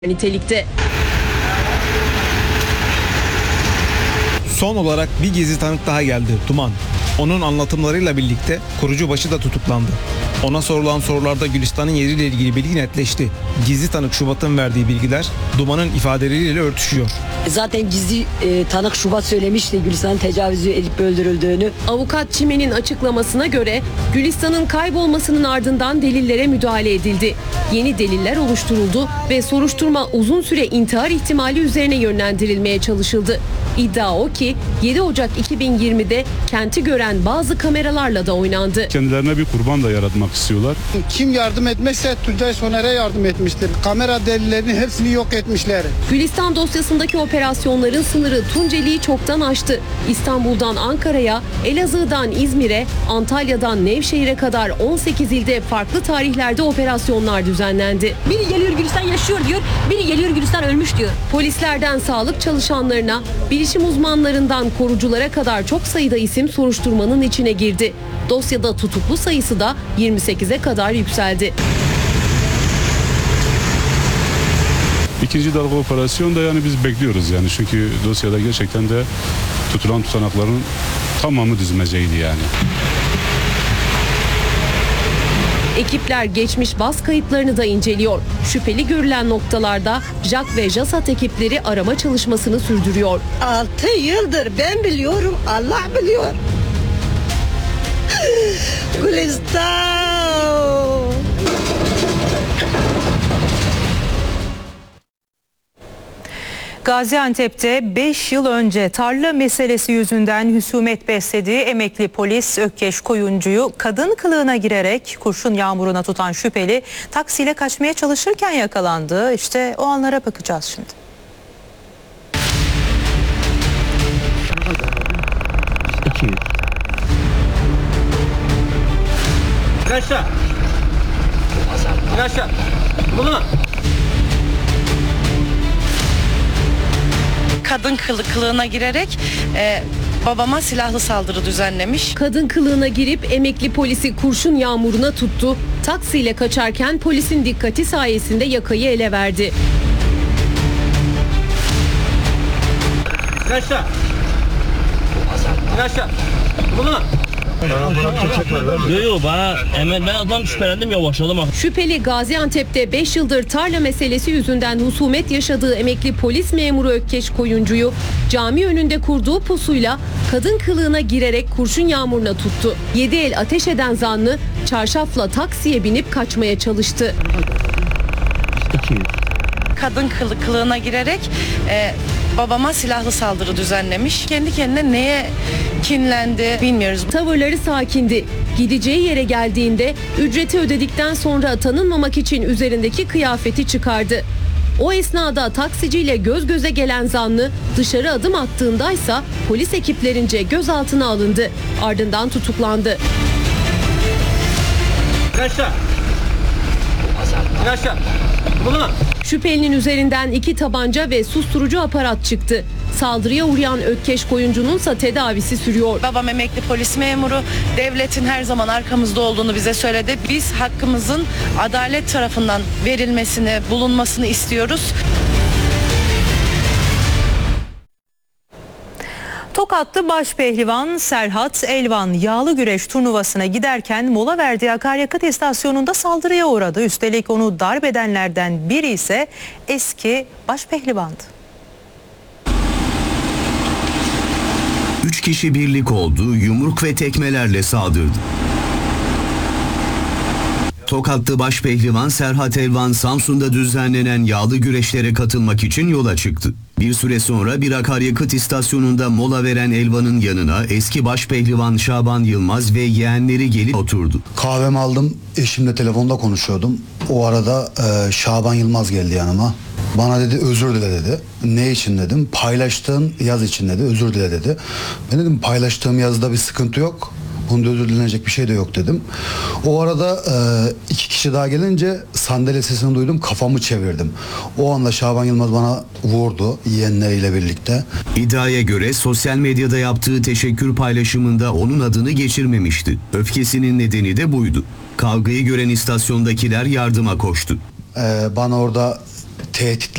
nitelikte. Son olarak bir gizli tanık daha geldi, Duman. Onun anlatımlarıyla birlikte korucu başı da tutuklandı. Ona sorulan sorularda Gülistan'ın yeriyle ilgili bilgi netleşti. Gizli tanık Şubat'ın verdiği bilgiler Duman'ın ifadeleriyle örtüşüyor. Zaten gizli tanık Şubat söylemişti Gülistan'ın tecavüzü edip öldürüldüğünü. Avukat Çimen'in açıklamasına göre Gülistan'ın kaybolmasının ardından delillere müdahale edildi. Yeni deliller oluşturuldu ve soruşturma uzun süre intihar ihtimali üzerine yönlendirilmeye çalışıldı. İddia o ki 7 Ocak 2020'de kenti gören bazı kameralarla da oynandı. Kendilerine bir kurban da yaratmak istiyorlar. Kim yardım etmezse Tuncay Soner'e yardım etmiştir. Kamera delillerini hepsini yok etmişler. Gülistan dosyasındaki operasyonların sınırı Tunceli'yi çoktan aştı. İstanbul'dan Ankara'ya, Elazığ'dan İzmir'e, Antalya'dan Nevşehir'e kadar 18 ilde farklı tarihlerde operasyonlar düzenlendi. Biri geliyor Gülistan yaşıyor diyor, biri geliyor Gülistan ölmüş diyor. Polislerden sağlık çalışanlarına, bilişim uzmanlarından koruculara kadar çok sayıda isim soruşturmanın içine girdi. Dosyada tutuklu sayısı da 28'e kadar yükseldi. İkinci dalga operasyon da yani biz bekliyoruz yani çünkü dosyada gerçekten de tutulan tutanakların tamamı düzmeceydi yani. Ekipler geçmiş bas kayıtlarını da inceliyor. Şüpheli görülen noktalarda JAK ve JASAT ekipleri arama çalışmasını sürdürüyor. 6 yıldır ben biliyorum, Allah biliyor. Gülistan. Gaziantep'te 5 yıl önce tarla meselesi yüzünden husumet beslediği emekli polis Ökkeş Koyuncu'yu kadın kılığına girerek kurşun yağmuruna tutan şüpheli taksiyle kaçmaya çalışırken yakalandı. İşte o anlara bakacağız şimdi. Aşağı. Aşağı. Bunu. Kadın kılığına girerek babama silahlı saldırı düzenlemiş. Kadın kılığına girip emekli polisi kurşun yağmuruna tuttu. Taksiyle kaçarken polisin dikkati sayesinde yakayı ele verdi. Aşağı. Aşağı. Bunu. Yok ben adam şüphelendim yavaşladım. Şüpheli Gaziantep'te 5 yıldır tarla meselesi yüzünden husumet yaşadığı emekli polis memuru Ökkeş Koyuncu'yu cami önünde kurduğu pusuyla kadın kılığına girerek kurşun yağmuruna tuttu. 7 el ateş eden zanlı çarşafla taksiye binip kaçmaya çalıştı. Kadın kılığına girerek babama silahlı saldırı düzenlemiş. Kendi kendine neye kinlendi bilmiyoruz. Tavırları sakindi. Gideceği yere geldiğinde ücreti ödedikten sonra tanınmamak için üzerindeki kıyafeti çıkardı. O esnada taksiciyle göz göze gelen zanlı dışarı adım attığındaysa polis ekiplerince gözaltına alındı. Ardından tutuklandı. Aşağı. Aşağı. Bunu. Şüphelinin üzerinden 2 tabanca ve susturucu aparat çıktı. Saldırıya uğrayan Ökkeş Koyuncu'nunsa tedavisi sürüyor. Babam emekli polis memuru, devletin her zaman arkamızda olduğunu bize söyledi. Biz hakkımızın adalet tarafından verilmesini, bulunmasını istiyoruz. Tokatlı başpehlivan Serhat Elvan yağlı güreş turnuvasına giderken mola verdiği akaryakıt istasyonunda saldırıya uğradı. Üstelik onu darp edenlerden biri ise eski başpehlivandı. 3 kişi birlik oldu, yumruk ve tekmelerle saldırdı. Tokatlı başpehlivan Serhat Elvan Samsun'da düzenlenen yağlı güreşlere katılmak için yola çıktı. Bir süre sonra bir akaryakıt istasyonunda mola veren Elvan'ın yanına eski başpehlivan Şaban Yılmaz ve yeğenleri gelip oturdu. Kahvemi aldım, eşimle telefonda konuşuyordum. O arada Şaban Yılmaz geldi yanıma. Bana dedi özür dile dedi. Ne için dedim. Paylaştığın yaz için dedi. Özür dile dedi. Ben dedim paylaştığım yazıda bir sıkıntı yok. Bunda özür dilenecek bir şey de yok dedim. O arada 2 kişi daha gelince sandalye sesini duydum, kafamı çevirdim. O anda Şaban Yılmaz bana vurdu yeğenleriyle birlikte. İddiaya göre sosyal medyada yaptığı teşekkür paylaşımında onun adını geçirmemişti. Öfkesinin nedeni de buydu. Kavgayı gören istasyondakiler yardıma koştu. Bana orada tehditler